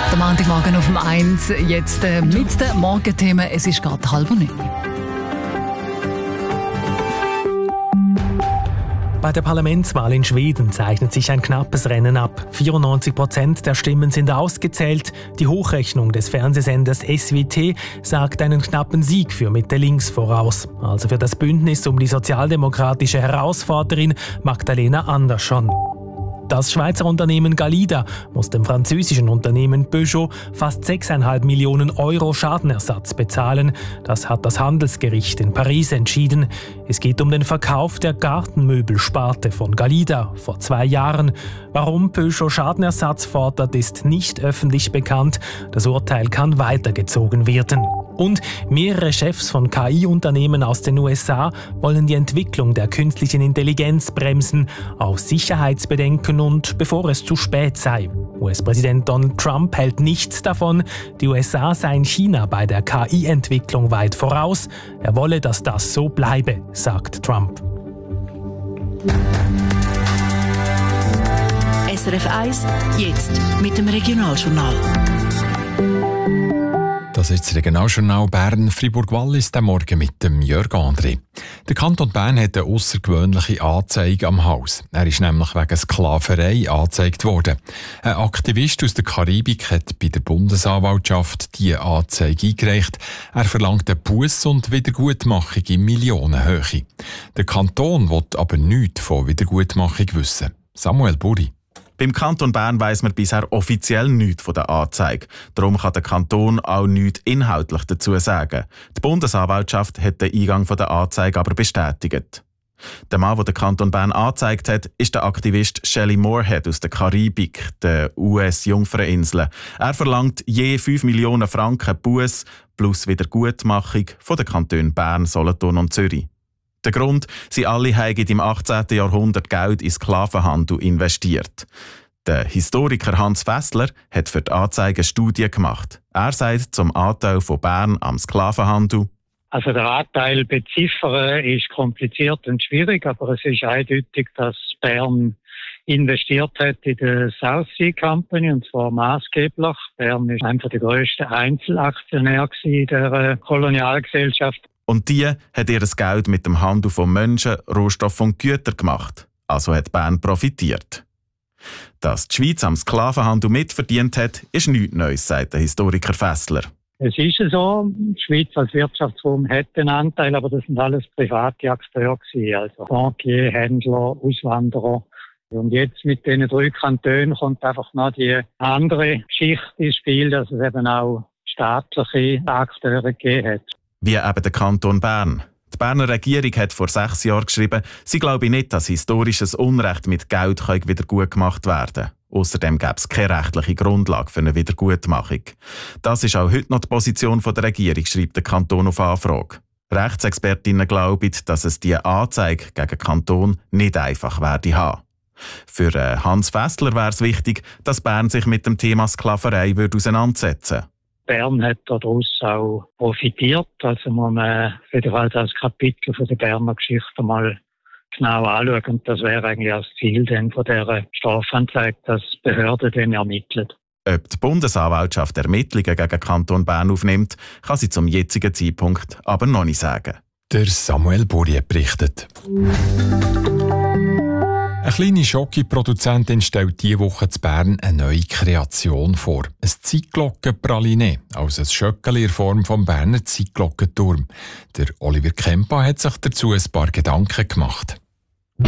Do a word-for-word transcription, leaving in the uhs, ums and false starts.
Der Montagmorgen auf dem eins, jetzt äh, mit den Morgenthemen. Es ist gerade halb neun. Bei der Parlamentswahl in Schweden zeichnet sich ein knappes Rennen ab. vierundneunzig Prozent der Stimmen sind ausgezählt. Die Hochrechnung des Fernsehsenders S W T sagt einen knappen Sieg für Mitte Links voraus. Also für das Bündnis um die sozialdemokratische Herausforderin Magdalena Andersson. Das Schweizer Unternehmen Galida muss dem französischen Unternehmen Peugeot fast sechs Komma fünf Millionen Euro Schadenersatz bezahlen. Das hat das Handelsgericht in Paris entschieden. Es geht um den Verkauf der Gartenmöbelsparte von Galida vor zwei Jahren. Warum Peugeot Schadenersatz fordert, ist nicht öffentlich bekannt. Das Urteil kann weitergezogen werden. Und mehrere Chefs von K I-Unternehmen aus den U S A wollen die Entwicklung der künstlichen Intelligenz bremsen, aus Sicherheitsbedenken und bevor es zu spät sei. U S-Präsident Donald Trump hält nichts davon. Die U S A seien China bei der K I-Entwicklung weit voraus. Er wolle, dass das so bleibe, sagt Trump. S R F eins, jetzt mit dem Regionaljournal. Das ist das Regionaljournal Bern Fribourg-Wallis, der Morgen mit dem Jörg André. Der Kanton Bern hat eine aussergewöhnliche Anzeige am Hals. Er ist nämlich wegen Sklaverei angezeigt worden. Ein Aktivist aus der Karibik hat bei der Bundesanwaltschaft diese Anzeige eingereicht. Er verlangt eine Busse und Wiedergutmachung in Millionenhöhe. Der Kanton will aber nichts von Wiedergutmachung wissen. Samuel Buri. Beim Kanton Bern weiss man bisher offiziell nichts von der Anzeige. Darum kann der Kanton auch nichts inhaltlich dazu sagen. Die Bundesanwaltschaft hat den Eingang von der Anzeige aber bestätigt. Der Mann, der den Kanton Bern angezeigt hat, ist der Aktivist Shelly Moorhead aus der Karibik, der U S-Jungferninseln. Er verlangt je fünf Millionen Franken Busse plus Wiedergutmachung von den Kantonen Bern, Solothurn und Zürich. Der Grund, sie alle haben im achtzehnten Jahrhundert Geld in Sklavenhandel investiert. Der Historiker Hans Fessler hat für die Anzeige eine Studie gemacht. Er sagt zum Anteil von Bern am Sklavenhandel: Also der Anteil beziffern ist kompliziert und schwierig, aber es ist eindeutig, dass Bern investiert hat in die South Sea Company, und zwar maßgeblich. Bern ist einfach der grösste Einzelaktionär in der Kolonialgesellschaft. Und die hat ihr Geld mit dem Handel von Menschen, Rohstoffen und Gütern gemacht. Also hat Bern profitiert. Dass die Schweiz am Sklavenhandel mitverdient hat, ist nichts Neues, sagt der Historiker Fessler. Es ist so, die Schweiz als Wirtschaftsraum hat einen Anteil, aber das sind alles private Akteure gewesen, also Bankier, Händler, Auswanderer. Und jetzt mit diesen drei Kantonen kommt einfach noch die andere Geschichte ins Spiel, dass es eben auch staatliche Akteure gegeben hat. Wie eben der Kanton Bern. Die Berner Regierung hat vor sechs Jahren geschrieben, sie glaube nicht, dass historisches Unrecht mit Geld wieder gut gemacht werden kann. Außerdem gäbe es keine rechtliche Grundlage für eine Wiedergutmachung. Das ist auch heute noch die Position der Regierung, schreibt der Kanton auf Anfrage. Rechtsexpertinnen glauben, dass es diese Anzeige gegen den Kanton nicht einfach werde haben. Für Hans Fessler wäre es wichtig, dass Bern sich mit dem Thema Sklaverei auseinandersetzen würde. Bern hat daraus auch profitiert. Also muss man jedenfalls als Kapitel von der Berner Geschichte mal genau anschauen. Und das wäre eigentlich auch das Ziel dann von dieser Strafanzeige, dass die Behörde dann ermittelt. Ob die Bundesanwaltschaft Ermittlungen gegen den Kanton Bern aufnimmt, kann sie zum jetzigen Zeitpunkt aber noch nicht sagen. Der Samuel Buri berichtet. Eine kleine Schoki-Produzentin stellt diese Woche zu Bern eine neue Kreation vor. Ein Zeitglockenpraliné, also ein Schöckeli in Form vom Berner Zeitglockenturm. Der Oliver Kempa hat sich dazu ein paar Gedanken gemacht.